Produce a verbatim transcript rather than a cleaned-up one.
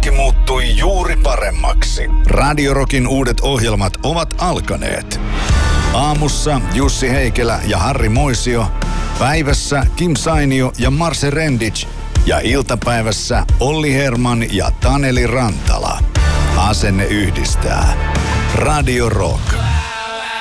Kaikki muuttui juuri paremmaksi. Radio Rockin uudet ohjelmat ovat alkaneet. Aamussa Jussi Heikelä ja Harri Moisio. Päivässä Kim Sainio ja Marse Rendic. Ja iltapäivässä Olli Herman ja Taneli Rantala. Asenne yhdistää. Radio Rock.